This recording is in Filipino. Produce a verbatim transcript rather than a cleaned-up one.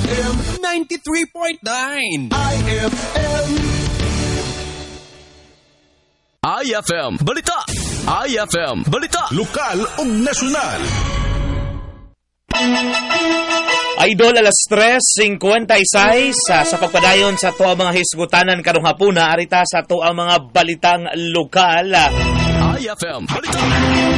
M ninety-three point nine. I F M. I F M Balita. I F M Balita. Lokal ug nasyonal. Idol, alas tres fifty-six sa, sa pagpadayon sa to ang mga hisgutanan karong hapuna arita sa to ang mga balitang lokal. I F M Balita.